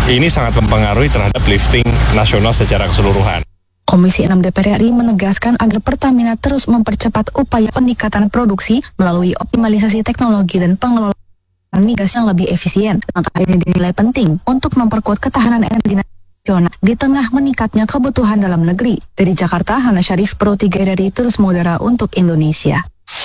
Ini sangat mempengaruhi terhadap lifting nasional secara keseluruhan. Komisi 6 DPR RI menegaskan agar Pertamina terus mempercepat upaya peningkatan produksi melalui optimalisasi teknologi dan pengelolaan migas yang lebih efisien. Langkah ini dinilai penting untuk memperkuat ketahanan energi nasional di tengah meningkatnya kebutuhan dalam negeri. Dari Jakarta, Hana Syarif, Pro 3 RRI Terus Mudara untuk Indonesia.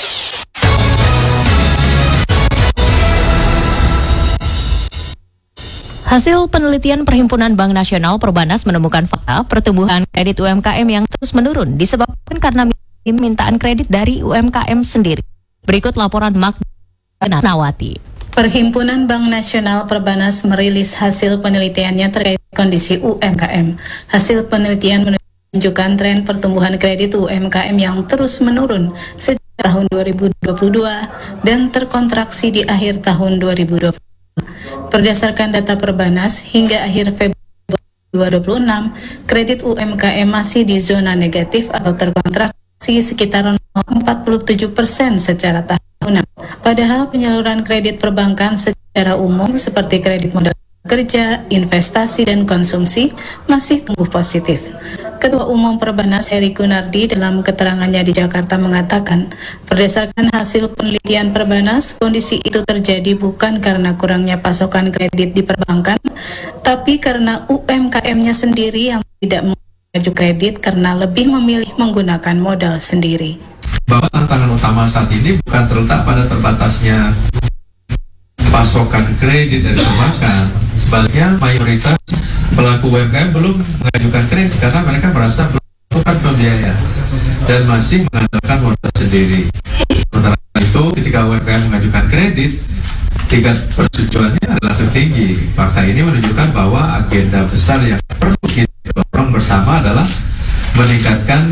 Hasil penelitian Perhimpunan Bank Nasional Perbanas menemukan fakta pertumbuhan kredit UMKM yang terus menurun disebabkan karena permintaan kredit dari UMKM sendiri. Berikut laporan Magdalena Nawati. Perhimpunan Bank Nasional Perbanas merilis hasil penelitiannya terkait kondisi UMKM. Hasil penelitian menunjukkan tren pertumbuhan kredit UMKM yang terus menurun sejak tahun 2022 dan terkontraksi di akhir tahun 2020. Berdasarkan data Perbanas, hingga akhir Februari 2026, kredit UMKM masih di zona negatif atau terkontraksi sekitar 47% secara tahunan. Padahal penyaluran kredit perbankan secara umum seperti kredit modal kerja, investasi, dan konsumsi masih tumbuh positif. Ketua Umum Perbanas Heri Gunardi dalam keterangannya di Jakarta mengatakan, berdasarkan hasil penelitian Perbanas, kondisi itu terjadi bukan karena kurangnya pasokan kredit di perbankan, tapi karena UMKM-nya sendiri yang tidak mengajukan kredit karena lebih memilih menggunakan modal sendiri. Bahwa tantangan utama saat ini bukan terletak pada terbatasnya pasokan kredit dari perbankan. Sebaliknya mayoritas pelaku UMKM belum mengajukan kredit karena mereka merasa belum pembiayaan dan masih mengandalkan modal sendiri. Sementara itu, ketika UMKM mengajukan kredit, tingkat persetujuannya adalah tertinggi. Fakta ini menunjukkan bahwa agenda besar yang perlu kita dorong bersama adalah meningkatkan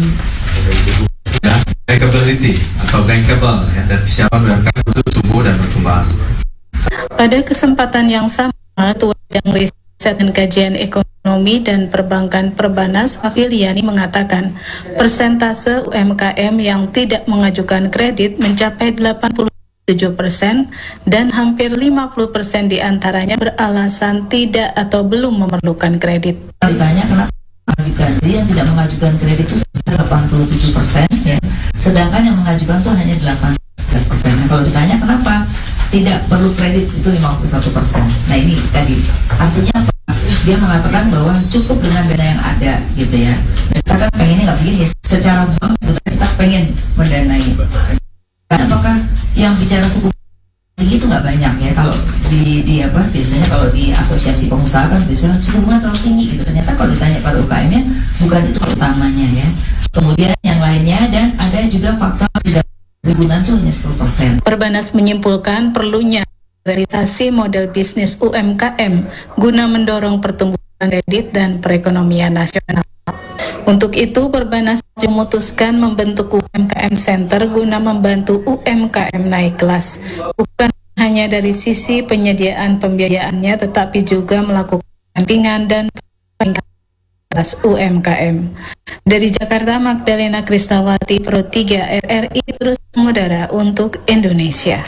bankability atau bankable dan kesiapan UMKM untuk tumbuh dan berkembang. Pada kesempatan yang sama, Ketua Bidang Riset dan Kajian Ekonomi dan Perbankan Perbanas, Afiliani mengatakan, persentase UMKM yang tidak mengajukan kredit mencapai 87% dan hampir 50% diantaranya beralasan tidak atau belum memerlukan kredit. Ditanya kenapa mengajukan, jadi yang tidak mengajukan kredit itu sebesar 87%, ya. Sedangkan yang mengajukan itu hanya 18%. Nah, kalau ditanya kenapa tidak perlu kredit itu 51%. Nah ini tadi artinya apa? Dia mengatakan bahwa cukup dengan dana yang ada gitu ya. Kita kan pengennya nggak begini. Secara bank sebenarnya kita pengen mendanai. Dan apakah yang bicara suku tinggi itu nggak banyak ya? Kalau di apa biasanya kalau di asosiasi pengusaha kan biasanya suku bunga terlalu tinggi gitu. Ternyata kalau ditanya pada UKM-nya bukan itu utamanya ya. Kemudian yang lainnya dan ada juga faktor tidak hubungan tuh hanya 10%. Perbanas menyimpulkan perlunya realisasi model bisnis UMKM guna mendorong pertumbuhan kredit dan perekonomian nasional. Untuk itu, Perbanas memutuskan membentuk UMKM Center guna membantu UMKM naik kelas, bukan hanya dari sisi penyediaan pembiayaannya, tetapi juga melakukan pendampingan dan peningkatan kelas UMKM. Dari Jakarta, Magdalena Krisnawati, Pro 3 RRI Terus Mudara untuk Indonesia.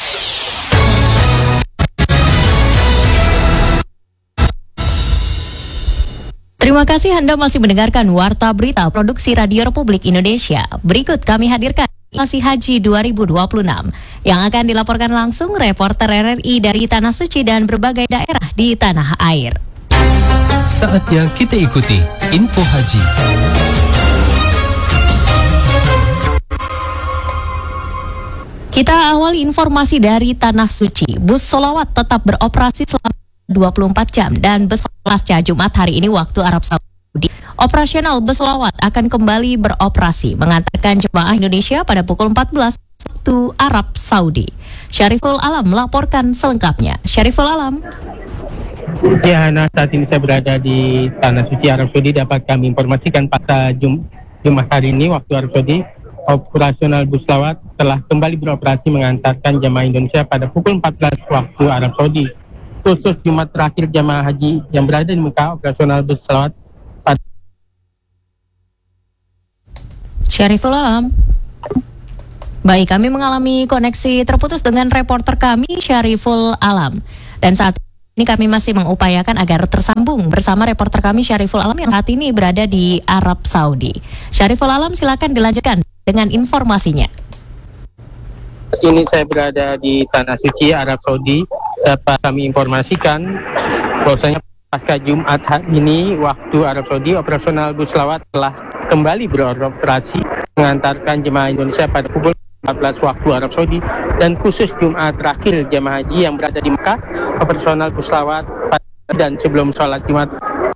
Terima kasih Anda masih mendengarkan Warta Berita Produksi Radio Republik Indonesia. Berikut kami hadirkan informasi Haji 2026 yang akan dilaporkan langsung reporter RRI dari Tanah Suci dan berbagai daerah di tanah air. Saatnya kita ikuti info haji. Kita awali informasi dari Tanah Suci. Bus sholawat tetap beroperasi selama 24 jam dan bus pasca Jumat hari ini waktu Arab Saudi. Operasional bus sholawat akan kembali beroperasi mengantarkan jemaah Indonesia pada pukul 14 waktu Arab Saudi. Syariful Alam melaporkan selengkapnya. Syariful Alam. Ya, nah saat ini saya berada di Tanah Suci Arab Saudi. Dapat kami informasikan pada Jumat hari ini waktu Arab Saudi, operasional bus sholawat telah kembali beroperasi mengantarkan jemaah Indonesia pada pukul 14 waktu Arab Saudi. Khusus Jumat terakhir jemaah haji yang berada di Mekah, operasional bus sholawat Syariful Alam. Baik, kami mengalami koneksi terputus dengan reporter kami Syariful Alam. Dan saat Ini kami masih mengupayakan agar tersambung bersama reporter kami Syariful Alam yang saat ini berada di Arab Saudi. Syariful Alam, silakan dilanjutkan dengan informasinya. Ini saya berada di Tanah Suci Arab Saudi. Dapat kami informasikan bahwasanya pasca Jumat hari ini waktu Arab Saudi, operasional bus selawat telah kembali beroperasi mengantarkan jemaah Indonesia pada pukul 14 waktu Arab Saudi, dan khusus Jumat terakhir jemaah haji yang berada di Mekah, operasional bus selawat dan sebelum sholat Jumat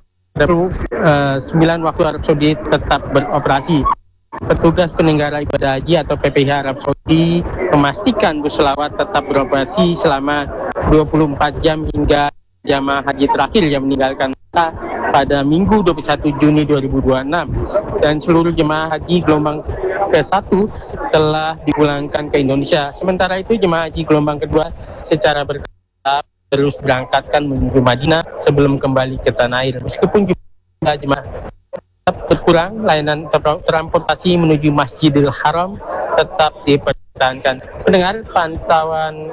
9 waktu Arab Saudi tetap beroperasi. Petugas penyelenggara ibadah haji atau PPH Arab Saudi memastikan bus selawat tetap beroperasi selama 24 jam hingga jamaah haji terakhir yang meninggalkan Mekah pada Minggu 21 Juni 2026, dan seluruh jemaah haji gelombang ke-1 telah dipulangkan ke Indonesia. Sementara itu jemaah haji gelombang kedua secara bertahap terus berangkatkan menuju Madinah sebelum kembali ke tanah air. Meskipun jumlah jemaah tetap berkurang, layanan transportasi menuju Masjidil Haram tetap dipertahankan. Pendengar, pantauan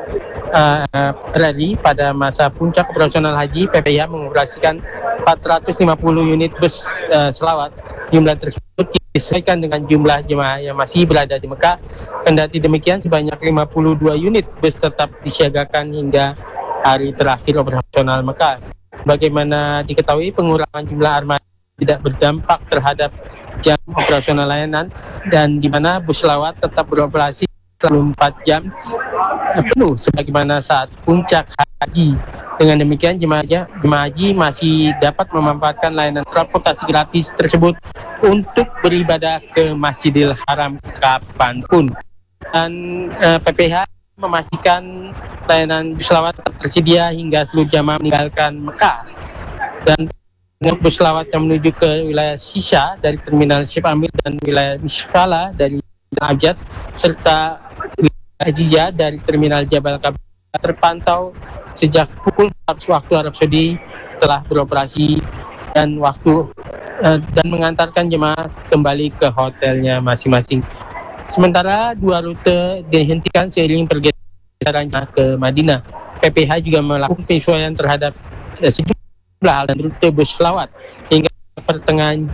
rally pada masa puncak operasional haji, PPH mengoperasikan 450 unit bus selawat. Jumlah tersebut disesuaikan dengan jumlah jemaah yang masih berada di Mekah. Kendati demikian, sebanyak 52 unit bus tetap disiagakan hingga hari terakhir operasional Mekah. Bagaimana diketahui, pengurangan jumlah armada tidak berdampak terhadap jam operasional layanan, dan di mana bus selawat tetap beroperasi 24 jam penuh sebagaimana saat puncak haji. Dengan demikian jemaah haji masih dapat memanfaatkan layanan transportasi gratis tersebut untuk beribadah ke Masjidil Haram kapanpun. Dan PPH memastikan layanan bus selawat tersedia hingga seluruh jamaah meninggalkan Mekah. Dan bus selawat yang menuju ke wilayah Shisha dari terminal Ship Amir dan wilayah Mishkala dari Ajat serta wilayah Jizya dari terminal Jabal Kabah terpantau sejak pukul 4 waktu Arab Saudi telah beroperasi dan mengantarkan jemaah kembali ke hotelnya masing-masing. Sementara 2 rute dihentikan seiring pergeserannya ke Madinah. PPH juga melakukan penyesuaian terhadap sejumlah hal dan rute bus selawat. Hingga pertengahan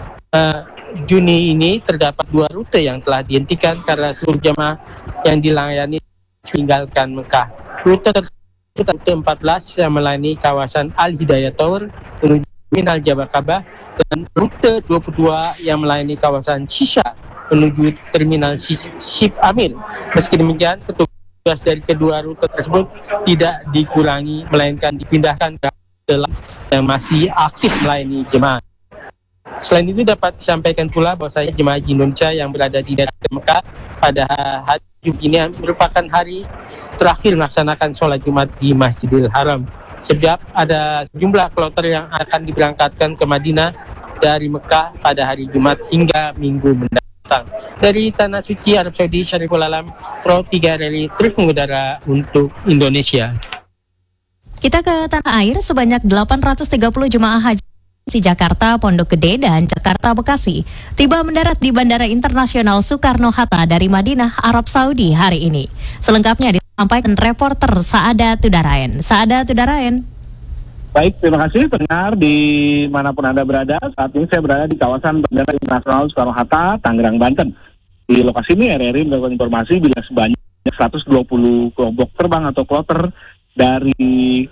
Juni ini terdapat 2 rute yang telah dihentikan karena seluruh jemaah yang dilayani meninggalkan Mekah. Rute tersebut rute 14 yang melayani kawasan Al-Hidayah Tower menuju terminal Jabal Kabah, dan rute 22 yang melayani kawasan Shisha menuju terminal Ship Amir. Meski demikian, petugas dari kedua rute tersebut tidak dikurangi, melainkan dipindahkan ke rute yang masih aktif melayani jemaah. Selain itu dapat disampaikan pula bahwasanya jemaah haji Indonesia yang berada di daerah Mekah pada hari Jumat ini merupakan hari terakhir melaksanakan sholat Jumat di Masjidil Haram. Sebab ada sejumlah kloter yang akan diberangkatkan ke Madinah dari Mekah pada hari Jumat hingga Minggu mendatang. Dari Tanah Suci Arab Saudi, Syariful Alam, Pro 3 Rally terus mengudara untuk Indonesia. Kita ke tanah air, sebanyak 830 jemaah haji di Jakarta, Pondok Gede, dan Jakarta Bekasi tiba mendarat di Bandara Internasional Soekarno-Hatta dari Madinah, Arab Saudi hari ini. Selengkapnya disampaikan reporter Saada Tudarain. Saada Tudarain. Baik, terima kasih pendengar dimanapun Anda berada. Saat ini saya berada di kawasan Bandara Internasional Soekarno-Hatta, Tangerang, Banten. Di lokasi ini RRI mendapatkan informasi bila sebanyak 120 kelompok terbang atau kloter dari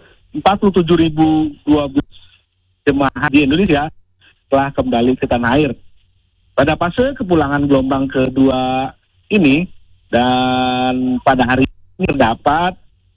47.012 jemaah haji Indonesia telah kembali ke tanah air. Pada fase kepulangan gelombang kedua ini, dan pada hari ini terdapat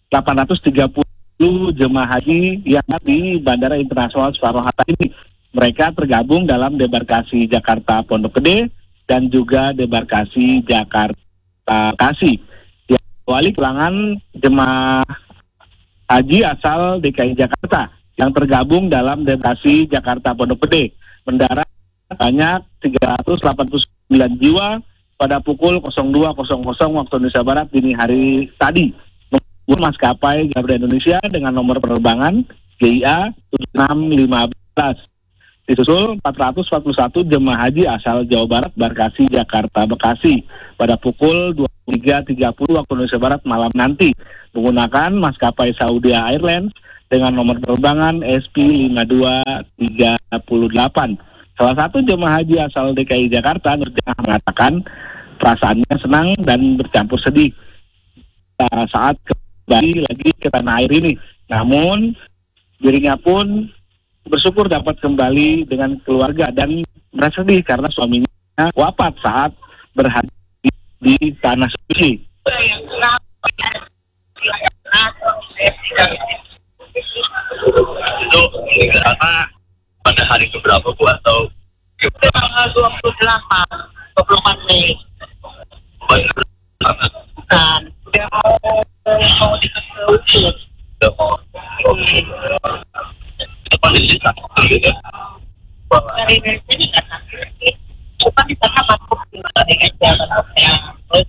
830 jemaah haji yang di Bandara Internasional Soekarno-Hatta ini. Mereka tergabung dalam debarkasi Jakarta Pondok Gede dan juga debarkasi Jakarta Bekasi. Yang awali kepulangan jemaah haji asal DKI Jakarta yang tergabung dalam debarkasi Jakarta Pondok Gede mendarat banyak 389 jiwa pada pukul 02.00 waktu Indonesia Barat dini hari tadi. Maskapai Garuda Indonesia dengan nomor penerbangan GIA 7615. Disusul 441 jemaah haji asal Jawa Barat Barkasi Jakarta Bekasi pada pukul 23.30 waktu Indonesia Barat malam nanti menggunakan maskapai Saudi Airlines dengan nomor penerbangan SP5238. Salah satu jemaah haji asal DKI Jakarta, Nurjannah, mengatakan perasaannya senang dan bercampur sedih saat kembali lagi ke tanah air ini. Namun dirinya pun bersyukur dapat kembali dengan keluarga dan merasa sedih karena suaminya wafat saat berhaji di tanah suci. Itu karena pada hari keberapa Bu atau tanggal 24 Mei. Bukan. Dia mau dikasih kondisi gitu. Dari sini kan bukan di sana masuk dengan jalan yang terus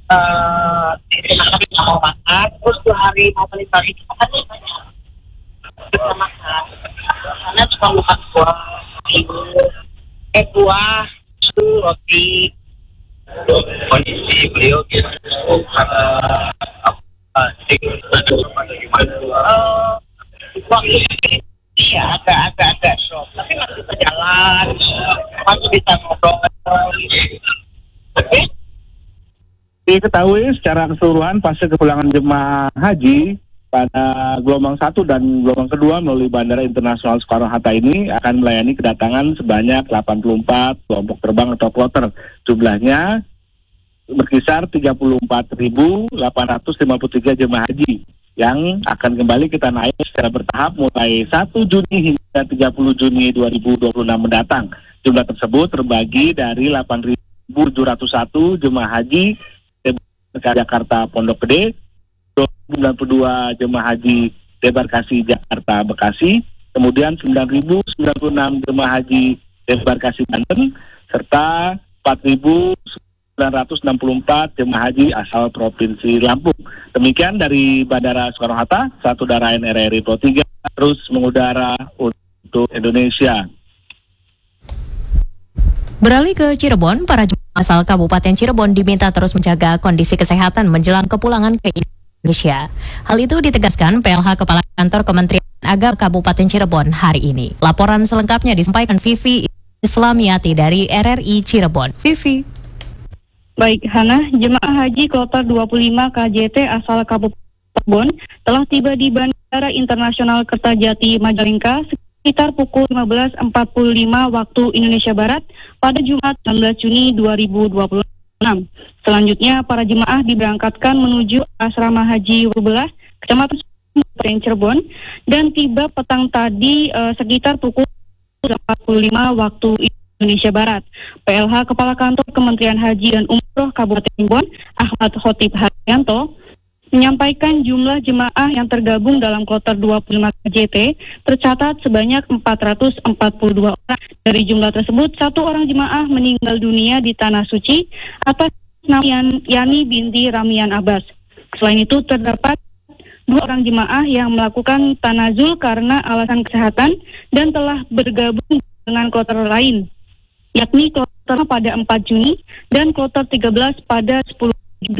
kita mau makan, terus 2 hari mau beli pagi kita banyak kita makan karena cuma makan buah roti. Kondisi beliau gitu iya agak shock, tapi masih berjalan, masih bisa ngobrol. Oke. Diketahui secara keseluruhan pasca kepulangan jemaah haji pada gelombang 1 dan gelombang kedua melalui Bandara Internasional Soekarno-Hatta ini akan melayani kedatangan sebanyak 84 kelompok terbang atau kloter. Jumlahnya berkisar 34.853 jemaah haji yang akan kembali ke tanah air secara bertahap mulai 1 Juni hingga 30 Juni 2026 mendatang. Jumlah tersebut terbagi dari 8.701 jemaah haji Jakarta Pondok Gede, 92 jemaah haji debarkasi Jakarta Bekasi, kemudian 9.096 jemaah haji debarkasi Banten, serta 4.964 jemaah haji asal Provinsi Lampung. Demikian dari Bandara Soekarno-Hatta, satu Darain RRI Pro 3 terus mengudara untuk Indonesia. Beralih ke Cirebon, para jemaah asal Kabupaten Cirebon diminta terus menjaga kondisi kesehatan menjelang kepulangan ke Indonesia. Hal itu ditegaskan PLH Kepala Kantor Kementerian Agama Kabupaten Cirebon hari ini. Laporan selengkapnya disampaikan Vivi Islamiati dari RRI Cirebon. Vivi. Baik, Hana, jemaah haji kloter 25 KJT asal Kabupaten Cirebon telah tiba di Bandara Internasional Kertajati Majalengka sekitar pukul 15.45 waktu Indonesia Barat pada Jumat 19 Juni 2026. Selanjutnya, para jemaah diberangkatkan menuju Asrama Haji Rubelah, Kecamatan Cirebon, dan tiba petang tadi sekitar pukul 45 waktu Indonesia Barat. PLH Kepala Kantor Kementerian Haji dan Umroh Kabupaten Cirebon, Ahmad Khotib Haryanto, menyampaikan jumlah jemaah yang tergabung dalam kloter 25 KJT tercatat sebanyak 442 orang. Dari jumlah tersebut, 1 orang jemaah meninggal dunia di Tanah Suci atas nama Yani binti Ramian Abbas. Selain itu, terdapat 2 orang jemaah yang melakukan tanazul karena alasan kesehatan dan telah bergabung dengan kloter lain, yakni kloter pada 4 Juni dan kloter 13 pada 10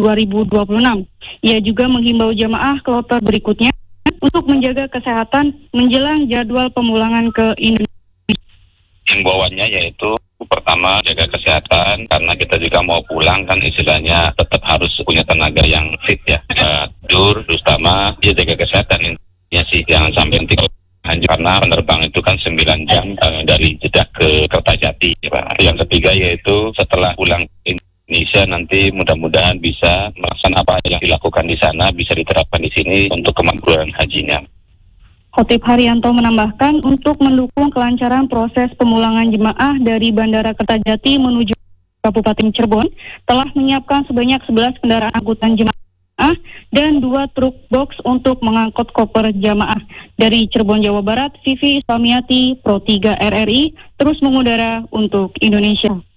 2026. Ia juga menghimbau jemaah kloter berikutnya untuk menjaga kesehatan menjelang jadwal pemulangan ke Indonesia. Himbauannya yaitu pertama jaga kesehatan, karena kita juga mau pulang kan istilahnya tetap harus punya tenaga yang fit ya. Tidur terutama dia jaga kesehatan intinya sih, jangan sampai nanti karena penerbangan itu kan 9 jam dari Jeddah ke Kertajati. Yang ketiga yaitu setelah pulang Indonesia nanti mudah-mudahan bisa melaksanakan apa yang dilakukan di sana bisa diterapkan di sini untuk kemakburan hajinya. Khotib Haryanto menambahkan untuk mendukung kelancaran proses pemulangan jemaah dari Bandara Kertajati menuju Kabupaten Cirebon telah menyiapkan sebanyak 11 kendaraan angkutan jemaah dan 2 truk box untuk mengangkut koper jamaah. Dari Cirebon, Jawa Barat, Vivi Islamiati, Pro 3 RRI terus mengudara untuk Indonesia.